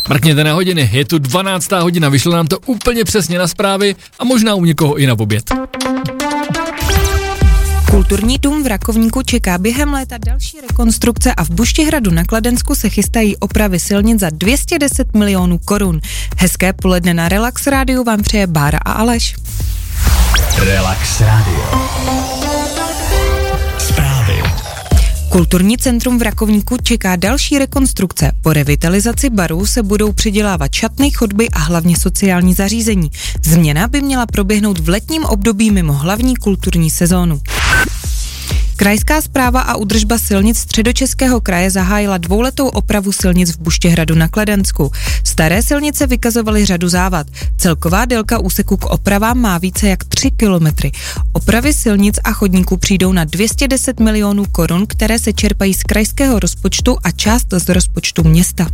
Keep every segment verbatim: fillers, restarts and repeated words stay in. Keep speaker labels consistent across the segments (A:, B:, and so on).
A: Mrkněte na hodiny, je tu dvanáctá hodina, vyšlo nám to úplně přesně na zprávy a možná u někoho i na oběd.
B: Kulturní dům v Rakovníku čeká během léta další rekonstrukce a v Buštěhradu na Kladensku se chystají opravy silnic za dvě stě deset milionů korun. Hezké poledne na Relax Rádiu vám přeje Bára a Aleš.
C: Relax Radio. Zprávy.
B: Kulturní centrum v Rakovníku čeká další rekonstrukce. Po revitalizaci barů se budou přidělávat šatny, chodby a hlavně sociální zařízení. Změna by měla proběhnout v letním období mimo hlavní kulturní sezónu. Krajská správa a údržba silnic Středočeského kraje zahájila dvouletou opravu silnic v Buštěhradu na Kladensku. Staré silnice vykazovaly řadu závad. Celková délka úseku k opravám má více jak tři kilometry. Opravy silnic a chodníků přijdou na dvě stě deset milionů korun, které se čerpají z krajského rozpočtu a část z rozpočtu města.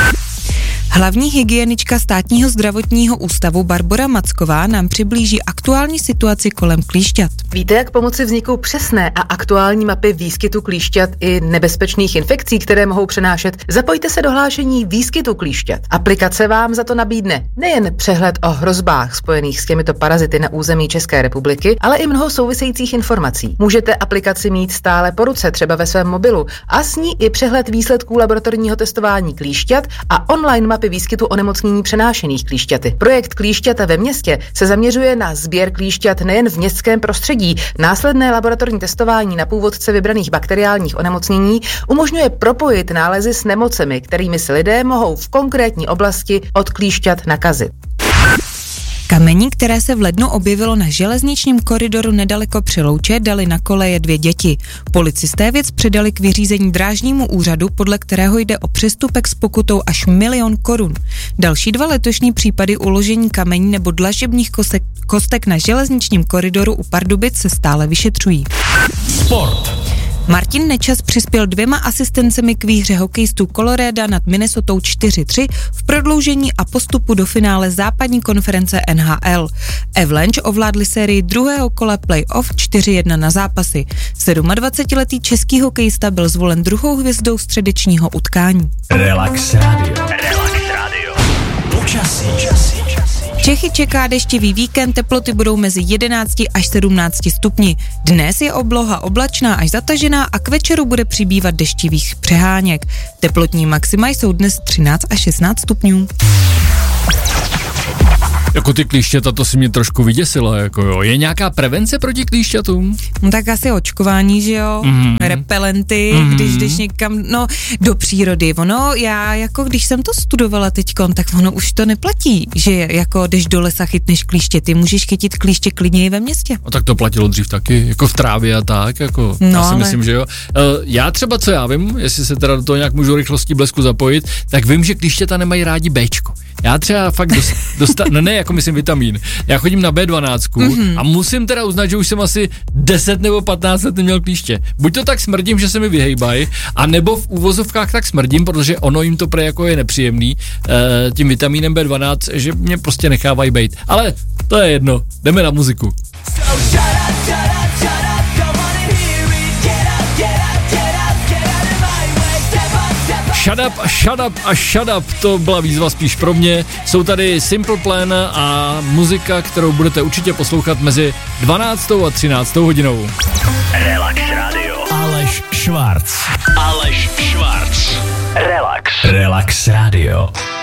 B: Hlavní hygienička Státního zdravotního ústavu Barbora Macková nám přiblíží aktuální situaci kolem klíšťat.
D: Víte, jak pomoci vzniku přesné a aktuální mapy výskytu klíšťat i nebezpečných infekcí, které mohou přenášet? Zapojte se do hlášení výskytu klíšťat. Aplikace vám za to nabídne nejen přehled o hrozbách spojených s těmito parazity na území České republiky, ale i mnoho souvisejících informací. Můžete aplikaci mít stále po ruce, třeba ve svém mobilu, a s ní i přehled výsledků laboratorního testování klíšťat a online mapy výskytu onemocnění přenášených klíšťaty. Projekt Klíšťata ve městě se zaměřuje na sběr klíšťat nejen v městském prostředí. Následné laboratorní testování na původce vybraných bakteriálních onemocnění umožňuje propojit nálezy s nemocemi, kterými se lidé mohou v konkrétní oblasti od klíšťat nakazit.
B: Kamení, které se v lednu objevilo na železničním koridoru nedaleko Přelouče, dali na koleje dvě děti. Policisté věc předali k vyřízení drážnímu úřadu, podle kterého jde o přestupek s pokutou až milion korun. Další dva letošní případy uložení kamení nebo dlažebních kostek, kostek na železničním koridoru u Pardubic se stále vyšetřují.
C: Sport.
B: Martin Nečas přispěl dvěma asistencemi k výhře hokejistů Colorada nad Minnesotou čtyři tři v prodloužení a postupu do finále západní konference N H L. Avalanche ovládli sérii druhého kola playoff čtyři jedna na zápasy. sedmadvacetiletý český hokejista byl zvolen druhou hvězdou středečního utkání.
C: Relax Radio. Relax Radio. Počasí. Časí.
B: Čechy čeká deštivý víkend, teploty budou mezi jedenácti až sedmnácti stupni. Dnes je obloha oblačná až zatažená a k večeru bude přibývat deštivých přeháněk. Teplotní maxima jsou dnes třináct až šestnáct stupňů.
A: Jako ty klíšťata, to si mě trošku vyděsila, jako jo. Je nějaká prevence proti klíšťatům?
B: No tak asi očkování, že jo, mm-hmm. repelenty, mm-hmm. když jdeš někam, no, do přírody. Ono, já jako když jsem to studovala teďkon, tak ono už to neplatí, že jako jdeš do lesa, chytneš klíště, ty můžeš chytit klíště klidně i ve městě.
A: A tak to platilo dřív taky, jako v trávě a tak, jako,
B: no,
A: já si
B: ale...
A: myslím, že jo. Já třeba, co já vím, jestli se teda do toho nějak můžu rychlostí blesku zapojit, tak vím, že klíšťata nemají rádi béčko. Já třeba fakt dost, dosta, no ne, jako myslím vitamín. Já chodím na bé dvanáct mm-hmm. a musím teda uznat, že už jsem asi deset nebo patnáct let neměl klíště. Buď to tak smrdím, že se mi vyhejbají, a nebo v úvozovkách tak smrdím, protože ono jim to pre jako je nepříjemný, e, tím vitamínem bé dvanáct, že mě prostě nechávají bejt. Ale to je jedno, jdeme na muziku. Shut up, shut up a shut up, to byla výzva spíš pro mě. Jsou tady Simple Plan a muzika, kterou budete určitě poslouchat mezi dvanáctou a třináctou hodinou.
C: Relax Radio. Aleš Švarc. Aleš Švarc. Relax. Relax Radio.